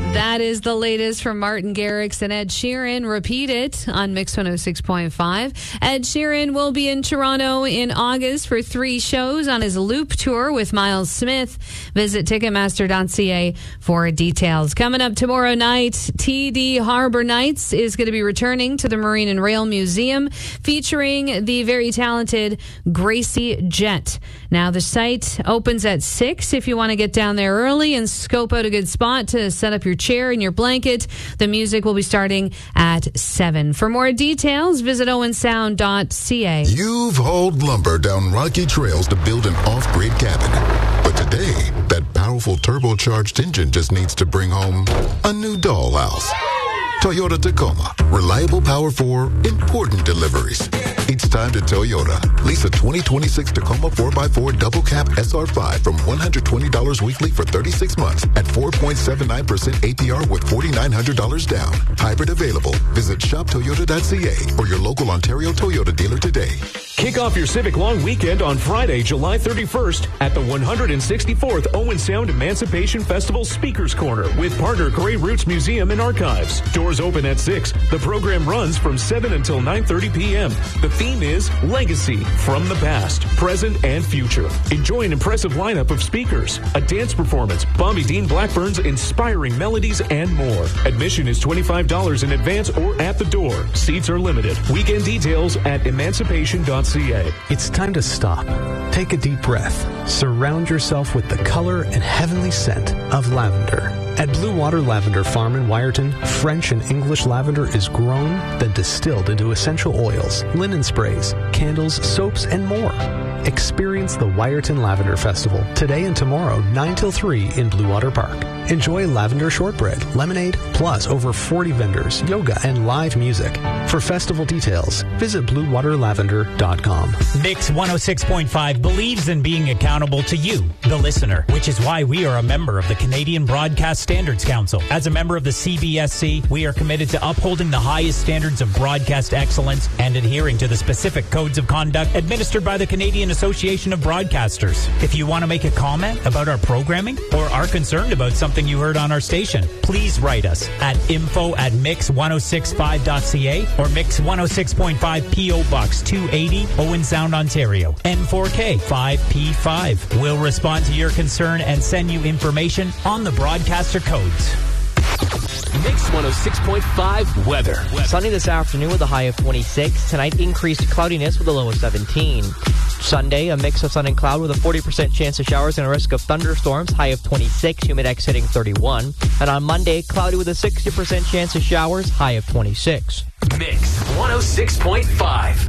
That is the latest from Martin Garrix and Ed Sheeran. Repeat it on Mix 106.5. Ed Sheeran will be in Toronto in August for 3 shows on his Loop tour with Miles Smith. Visit Ticketmaster.ca for details. Coming up tomorrow night, TD Harbor Nights is going to be returning to the Marine and Rail Museum, featuring the very talented Gracie Jett. Now, the site opens at 6 if you want to get down there early and scope out a good spot to set up your chair and your blanket. The music will be starting at 7. For more details, visit owensound.ca. You've hauled lumber down rocky trails to build an off-grid cabin. But today, that powerful turbocharged engine just needs to bring home a new dollhouse. Toyota Tacoma. Reliable power for important deliveries. It's time to Toyota. Lease a 2026 Tacoma 4x4 double cab SR5 from $120 weekly for 36 months at 4.79% APR with $4,900 down. Hybrid available. Visit shoptoyota.ca or your local Ontario Toyota dealer today. Kick off your Civic Long Weekend on Friday, July 31st at the 164th Owen Sound Emancipation Festival Speakers Corner with partner Grey Roots Museum and Archives. Doors open at 6. The program runs from 7 until 9:30 p.m. The theme is Legacy, from the past, present, and future. Enjoy an impressive lineup of speakers, a dance performance, Bobby Dean Blackburn's inspiring melodies, and more. Admission is $25 in advance or at the door. Seats are limited. Weekend details at emancipation.ca. It's time to stop. Take a deep breath. Surround yourself with the color and heavenly scent of lavender. At Blue Water Lavender Farm in Wyerton, French and English lavender is grown, then distilled into essential oils, linen sprays, candles, soaps, and more. Experience the Wyerton Lavender Festival today and tomorrow, 9 till 3 in Blue Water Park. Enjoy lavender shortbread, lemonade, plus over 40 vendors, yoga, and live music. For festival details, visit bluewaterlavender.com. Mix 106.5 believes in being accountable to you, the listener, which is why we are a member of the Canadian Broadcast Standards Council. As a member of the CBSC, we are committed to upholding the highest standards of broadcast excellence and adhering to the specific codes of conduct administered by the Canadian Association of Broadcasters. If you want to make a comment about our programming or are concerned about something you heard on our station, please write us at info@mix1065.ca or Mix 106.5 P.O. Box 280, Owen Sound, Ontario, N4K 5P5. We'll respond to your concern and send you information on the broadcaster codes. Mix 106.5 weather. Sunny this afternoon with a high of 26. Tonight, increased cloudiness with a low of 17. Sunday, a mix of sun and cloud with a 40% chance of showers and a risk of thunderstorms, high of 26, humidex hitting 31. And on Monday, cloudy with a 60% chance of showers, high of 26. Mix 106.5.